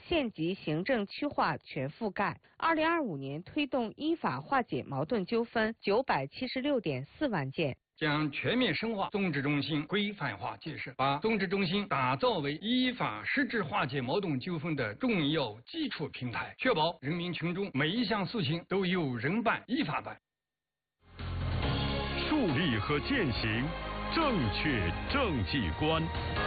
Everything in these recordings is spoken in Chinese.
县级行政区划全覆盖。2025年推动依法化解矛盾纠纷976.4万件。 将全面深化综治中心规范化建设，把综治中心打造为依法实质化解矛盾纠纷的重要基础平台，确保人民群众每一项事情都有人办、依法办。 树立和践行正确政绩观。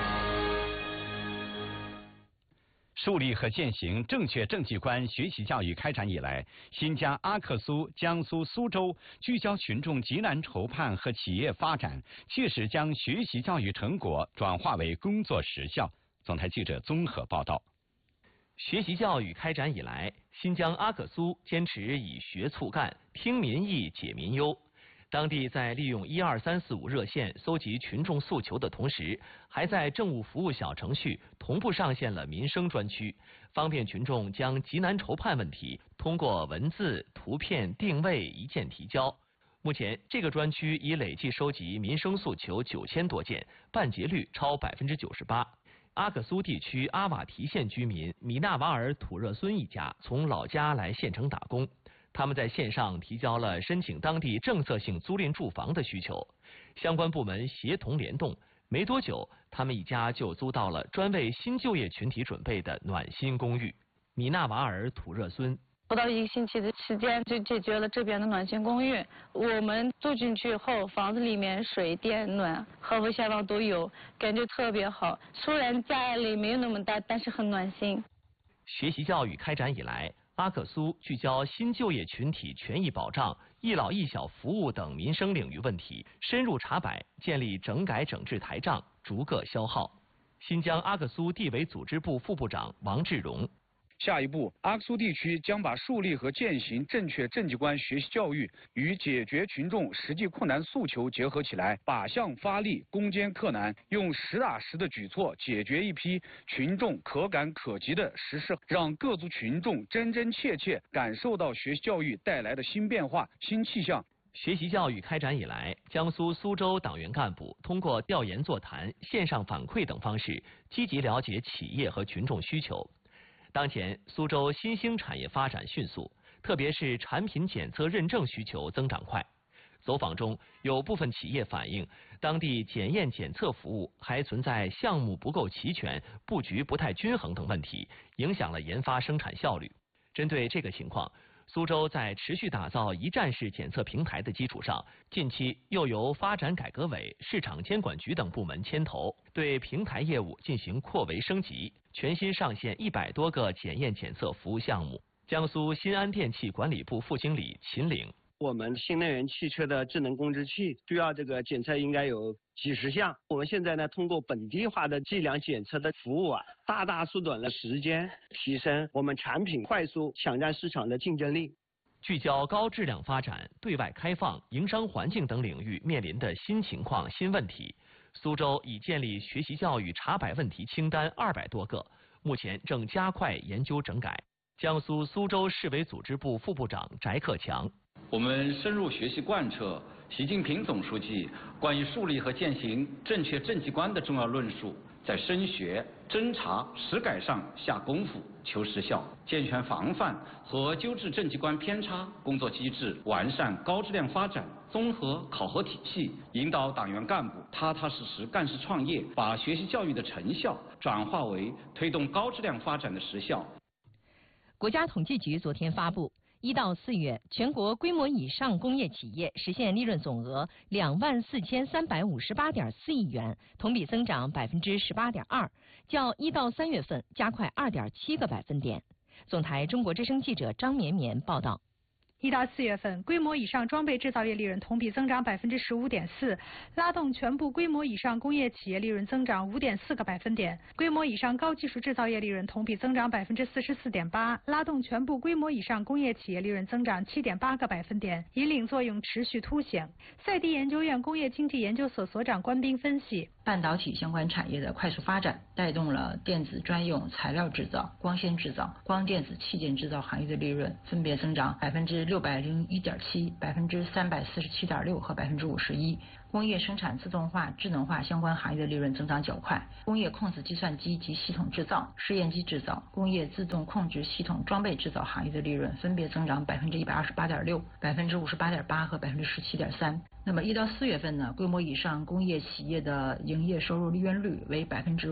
树立和践行正确政绩观学习教育开展以来，新疆阿克苏、江苏苏州聚焦群众急难愁盼和企业发展，切实将学习教育成果转化为工作实效。总台记者综合报道。 学习教育开展以来，新疆阿克苏坚持以学促干、听民意解民忧。当地在利用12345热线搜集群众诉求的同时，还在政务服务小程序同步上线了民生专区，方便群众将急难愁盼问题通过文字、图片定位一键提交。目前，这个专区已累计收集民生诉求9000多件，办结率超98%。阿克苏地区阿瓦提县居民米纳瓦尔土热孙一家从老家来县城打工。他们在线上提交了申请当地政策性租赁住房的需求，相关部门协同联动，没多久，他们一家就租到了专为新就业群体准备的暖心公寓。米纳瓦尔土热孙不到1个星期的时间就解决了这边的暖心公寓。我们住进去后，房子里面水电暖和服下方都有，感觉特别好。虽然家里没有那么大，但是很暖心。 学习教育开展以来，阿克苏聚焦新就业群体权益保障、一老一小服务等民生领域问题，深入查摆，建立整改整治台账，逐个消耗。新疆阿克苏地委组织部副部长王志荣。 下一步，阿克苏地区将把树立和践行正确政绩观学习教育与解决群众实际困难诉求结合起来，靶向发力，攻坚克难，用实打实的举措解决一批群众可感可及的实事，让各族群众真真切切感受到学习教育带来的新变化、新气象。 学习教育开展以来，江苏苏州党员干部通过调研座谈、线上反馈等方式，积极了解企业和群众需求。当前，苏州新兴产业发展迅速，特别是产品检测认证需求增长快。走访中，有部分企业反映，当地检验检测服务还存在项目不够齐全、布局不太均衡等问题，影响了研发生产效率。针对这个情况，苏州在持续打造一站式检测平台的基础上，近期又由发展改革委、市场监管局等部门牵头，对平台业务进行扩围升级，全新上线100多个检验检测服务项目。江苏新安电气管理部副经理秦岭。 我们新能源汽车的智能控制器需要这个检测应该有几十项，我们现在呢通过本地化的计量检测的服务大大缩短了时间，提升我们产品快速抢占市场的竞争力。 聚焦高质量发展、对外开放、营商环境等领域面临的新情况、新问题，苏州已建立学习教育查摆问题清单200多个，目前正加快研究整改。江苏苏州市委组织部副部长翟克强。 我们深入学习贯彻习近平总书记关于树立和践行正确政绩观的重要论述，在深学、侦查、实改上下功夫，求实效，健全防范和纠治政绩观偏差工作机制，完善高质量发展综合考核体系，引导党员干部踏踏实实干事创业，把学习教育的成效转化为推动高质量发展的实效。 国家统计局昨天发布，1到4月，全国规模以上工业企业实现利润总额24358.4亿元，同比增长18.2%，较1到3月份加快2.7个百分点。总台中国之声记者张绵绵报道。 1到4月份，规模以上装备制造业利润同比增长15.4%，拉动全部规模以上工业企业利润增长5.4个百分点。规模以上高技术制造业利润同比增长44.8%，拉动全部规模以上工业企业利润增长7.8个百分点，引领作用持续凸显。赛迪研究院工业经济研究所所长关斌分析， 半导体相关产业的快速发展，带动了电子专用材料制造、光纤制造、光电子器件制造行业的利润分别增长601.7%、347.6%和51%。 工业生产自动化、智能化相关行业的利润增长较快。工业控制计算机及系统制造、试验机制造、工业自动控制系统装备制造行业的利润分别增长128.6%、58.8%和17.3%。那么1到4月份呢，规模以上工业企业的营业收入利润率为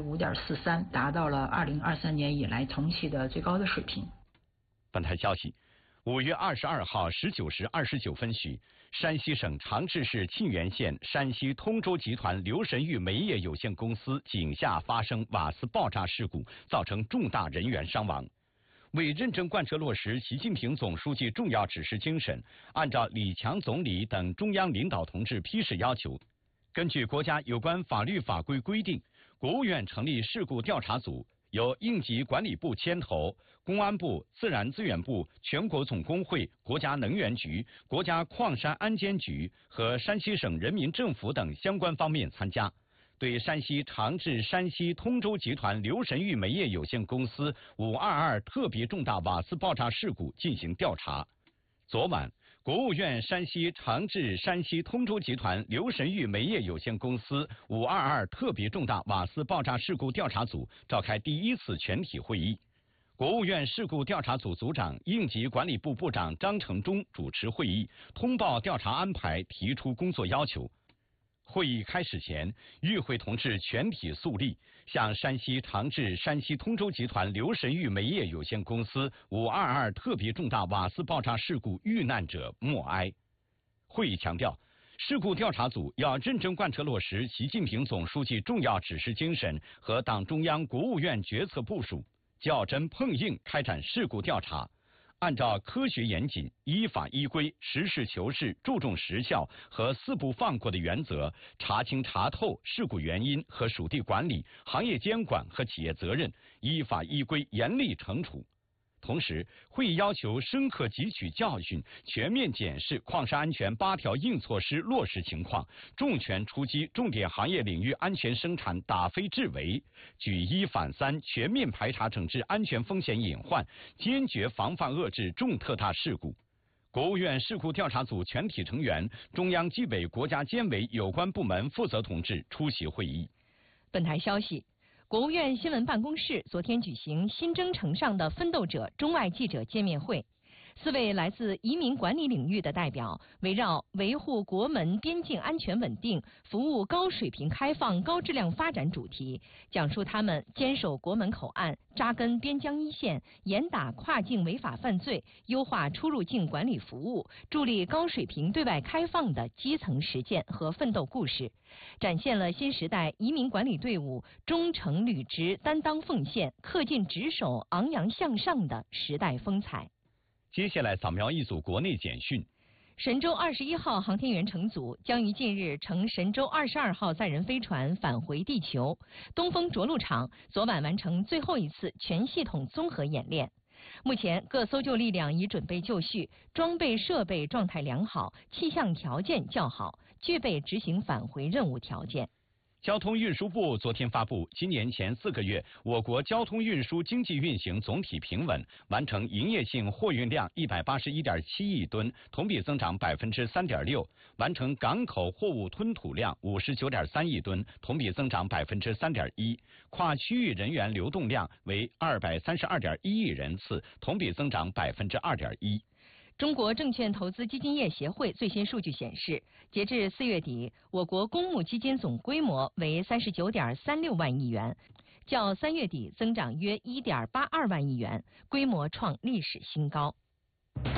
5.43%，达到了2023年以来同期的最高的水平。 本台消息，5月22号19时29分许，山西省长治市沁源县山西通州集团刘神玉煤业有限公司井下发生瓦斯爆炸事故，造成重大人员伤亡。为认真贯彻落实习近平总书记重要指示精神，按照李强总理等中央领导同志批示要求，根据国家有关法律法规规定，国务院成立事故调查组，由应急管理部牵头，公安部、自然资源部、全国总工会、国家能源局、国家矿山安监局和山西省人民政府等相关方面参加，对山西长治山西通州集团刘神玉煤业有限公司522特别重大瓦斯爆炸事故进行调查。昨晚，国务院山西长治山西通州集团刘神玉煤业有限公司522特别重大瓦斯爆炸事故调查组召开第1次全体会议。国务院事故调查组组长、应急管理部部长张成忠主持会议，通报调查安排，提出工作要求。会议开始前，与会同志全体肃立，向山西长治山西通州集团刘神玉煤业有限公司522特别重大瓦斯爆炸事故遇难者默哀。会议强调，事故调查组要认真贯彻落实习近平总书记重要指示精神和党中央、国务院决策部署，较真碰硬开展事故调查，按照科学严谨、依法依规、实事求是、注重实效和四不放过的原则，查清查透事故原因和属地管理、行业监管和企业责任，依法依规严厉惩处。同时，会议要求深刻汲取教训，全面检视矿山安全8条硬措施落实情况，重拳出击重点行业领域安全生产打非治围，举1反3，全面排查整治安全风险隐患，坚决防范遏制重特大事故。国务院事故调查组全体成员、中央纪委国家监委有关部门负责同志出席会议。 本台消息，国务院新闻办公室昨天举行新征程上的奋斗者中外记者见面会。4位来自移民管理领域的代表，围绕维护国门边境安全稳定、服务高水平开放、高质量发展主题，讲述他们坚守国门口岸、扎根边疆一线、严打跨境违法犯罪、优化出入境管理服务、助力高水平对外开放的基层实践和奋斗故事，展现了新时代移民管理队伍忠诚履职、担当奉献、恪尽职守、昂扬向上的时代风采。 接下来扫描一组国内简讯。 神舟21号航天员乘组将于近日乘神舟22号载人飞船返回地球。东风着陆场昨晚完成最后一次全系统综合演练。目前各搜救力量已准备就绪，装备设备状态良好，气象条件较好，具备执行返回任务条件。 交通运输部昨天发布，今年前4个月，我国交通运输经济运行总体平稳，完成营业性货运量181.7亿吨，同比增长3.6%，完成港口货物吞吐量59.3亿吨，同比增长3.1%，跨区域人员流动量为232.1亿人次，同比增长2.1%。 中国证券投资基金业协会最新数据显示，截至4月底，我国公募基金总规模为39.36万亿元，较3月底增长约1.82万亿元，规模创历史新高。 您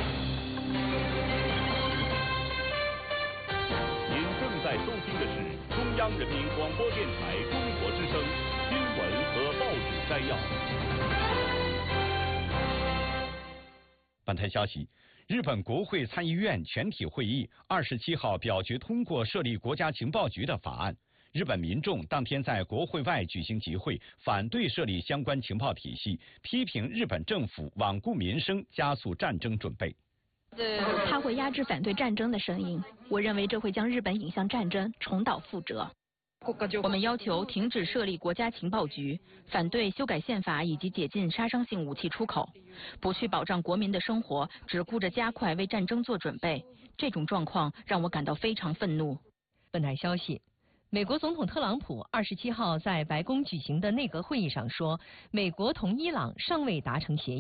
正在收听的是中央人民广播电台中国之声新闻和报纸摘要。 本台消息，日本国会参议院全体会议27号表决通过设立国家情报局的法案。日本民众当天在国会外举行集会，反对设立相关情报体系，批评日本政府罔顾民生，加速战争准备。 他会压制反对战争的声音，我认为这会将日本引向战争，重蹈覆辙。 我们要求停止设立国家情报局，反对修改宪法以及解禁杀伤性武器出口，不去保障国民的生活，只顾着加快为战争做准备。这种状况让我感到非常愤怒。 本台消息，美国总统特朗普27号在白宫举行的内阁会议上说，美国同伊朗尚未达成协议。